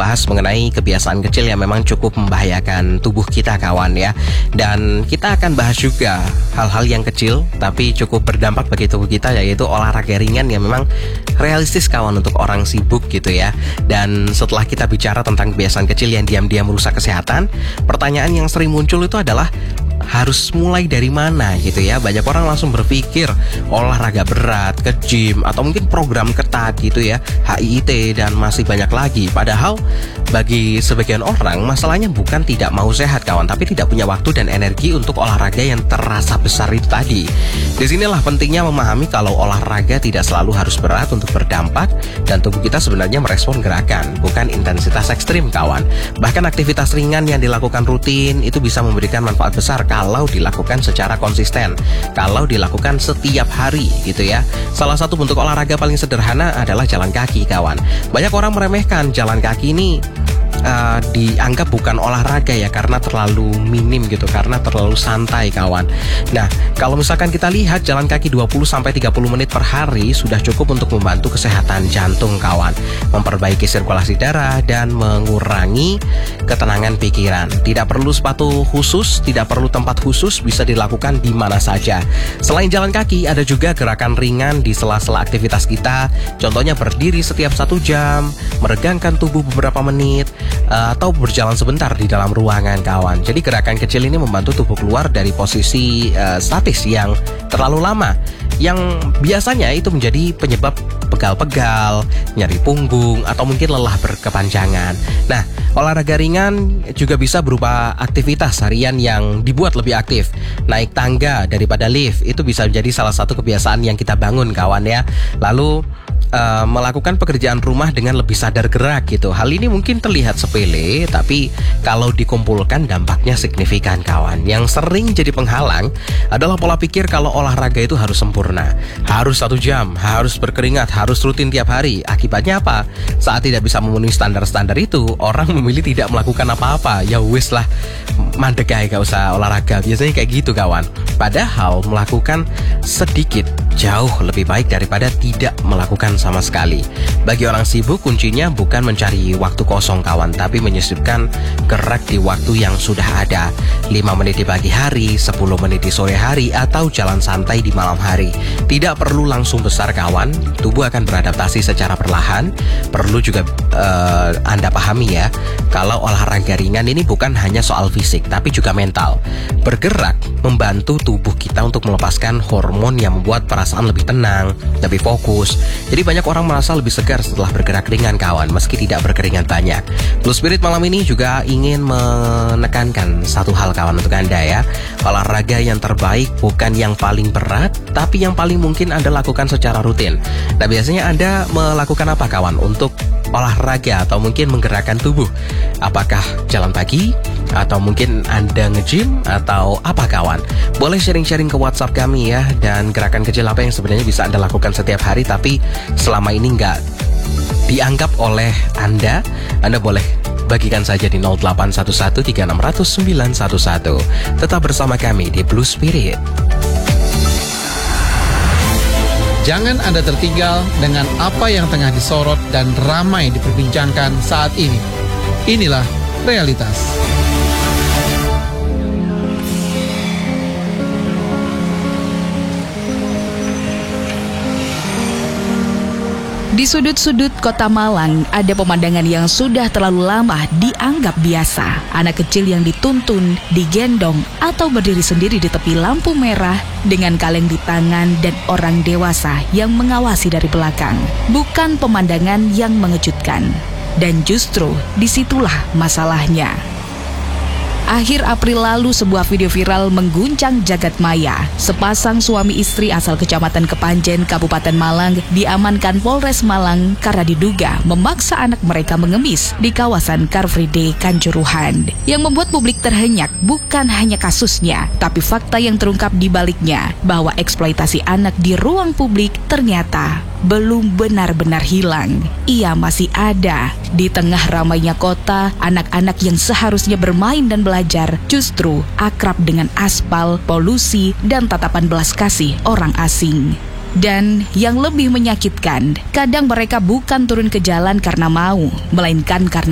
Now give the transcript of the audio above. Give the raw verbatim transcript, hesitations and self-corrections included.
membahas mengenai kebiasaan kecil yang memang cukup membahayakan tubuh kita kawan ya. Dan kita akan bahas juga hal-hal yang kecil tapi cukup berdampak bagi tubuh kita, yaitu olahraga ringan yang memang realistis kawan untuk orang sibuk gitu ya. Dan setelah kita bicara tentang kebiasaan kecil yang diam-diam merusak kesehatan, pertanyaan yang sering muncul itu adalah harus mulai dari mana gitu ya. Banyak orang langsung berpikir olahraga berat, ke gym, atau mungkin program ketat gitu ya, H I I T dan masih banyak lagi. Padahal bagi sebagian orang masalahnya bukan tidak mau sehat kawan, tapi tidak punya waktu dan energi untuk olahraga yang terasa besar itu tadi. Disinilah pentingnya memahami kalau olahraga tidak selalu harus berat untuk berdampak, dan tubuh kita sebenarnya merespon gerakan, bukan intensitas ekstrim kawan. Bahkan aktivitas ringan yang dilakukan rutin itu bisa memberikan manfaat besar kalau dilakukan secara konsisten, kalau dilakukan setiap hari gitu ya. Salah satu bentuk olahraga paling sederhana adalah jalan kaki kawan. Banyak orang meremehkan jalan kaki ini uh, dianggap bukan olahraga ya, karena terlalu minim gitu, karena terlalu santai kawan. Nah, kalau misalkan kita lihat jalan kaki dua puluh sampai tiga puluh menit per hari sudah cukup untuk membantu kesehatan jantung kawan, memperbaiki sirkulasi darah dan mengurangi ketenangan pikiran. Tidak perlu sepatu khusus, tidak perlu tempat khusus, bisa dilakukan di mana saja. Selain jalan kaki, ada juga gerakan ringan di sela-sela aktivitas kita. Contohnya berdiri setiap satu jam, meregangkan tubuh beberapa menit, atau berjalan sebentar di dalam ruangan kawan. Jadi gerakan kecil ini membantu tubuh keluar dari posisi uh, statis yang terlalu lama, yang biasanya itu menjadi penyebab pegal-pegal, nyeri punggung, atau mungkin lelah berkepanjangan. Nah, olahraga ringan juga bisa berupa aktivitas harian yang dibuat lebih aktif. Naik tangga daripada lift itu bisa menjadi salah satu kebiasaan yang kita bangun kawan ya. Lalu Uh, melakukan pekerjaan rumah dengan lebih sadar gerak gitu. Hal ini mungkin terlihat sepele, tapi kalau dikumpulkan dampaknya signifikan kawan. Yang sering jadi penghalang adalah pola pikir kalau olahraga itu harus sempurna, harus satu jam, harus berkeringat, harus rutin tiap hari. Akibatnya apa? Saat tidak bisa memenuhi standar-standar itu, orang memilih tidak melakukan apa-apa. Ya wis lah, mandek aja gak usah olahraga. Biasanya kayak gitu kawan. Padahal melakukan sedikit jauh lebih baik daripada tidak melakukan sama sekali. Bagi orang sibuk, kuncinya bukan mencari waktu kosong kawan, tapi menyisipkan gerak di waktu yang sudah ada. lima menit di pagi hari, sepuluh menit di sore hari, atau jalan santai di malam hari. Tidak perlu langsung besar kawan, tubuh akan beradaptasi secara perlahan. Perlu juga uh, Anda pahami ya, kalau olahraga ringan ini bukan hanya soal fisik, tapi juga mental. Bergerak membantu tubuh kita untuk melepaskan hormon yang membuat perasaan lebih tenang, lebih fokus. Jadi banyak orang merasa lebih segar setelah bergerak ringan kawan, meski tidak berkeringat banyak. Blue Spirit malam ini juga ingin menekankan satu hal kawan untuk Anda ya. Olahraga yang terbaik bukan yang paling berat, tapi yang paling mungkin Anda lakukan secara rutin. Nah, biasanya Anda melakukan apa kawan untuk olahraga atau mungkin menggerakkan tubuh? Apakah jalan pagi? Atau mungkin Anda nge-gym? Atau apa kawan? Boleh sharing-sharing ke WhatsApp kami ya. Dan gerakan kecil apa yang sebenarnya bisa Anda lakukan setiap hari tapi selama ini nggak dianggap oleh Anda? Anda boleh bagikan saja di nol delapan satu satu tiga enam nol nol sembilan satu satu. Tetap bersama kami di Blue Spirit. Jangan Anda tertinggal dengan apa yang tengah disorot dan ramai diperbincangkan saat ini. Inilah realitas. Di sudut-sudut kota Malang, ada pemandangan yang sudah terlalu lama dianggap biasa. Anak kecil yang dituntun, digendong, atau berdiri sendiri di tepi lampu merah dengan kaleng di tangan dan orang dewasa yang mengawasi dari belakang. Bukan pemandangan yang mengejutkan. Dan justru disitulah masalahnya. Akhir April lalu, sebuah video viral mengguncang jagat maya. Sepasang suami istri asal Kecamatan Kepanjen, Kabupaten Malang diamankan Polres Malang karena diduga memaksa anak mereka mengemis di kawasan Car Free Day Kanjuruhan. Yang membuat publik terhenyak bukan hanya kasusnya, tapi fakta yang terungkap di baliknya, bahwa eksploitasi anak di ruang publik ternyata belum benar-benar hilang. Ia masih ada. Di tengah ramainya kota, anak-anak yang seharusnya bermain dan belajar justru akrab dengan aspal, polusi, dan tatapan belas kasih orang asing. Dan yang lebih menyakitkan, kadang mereka bukan turun ke jalan karena mau, melainkan karena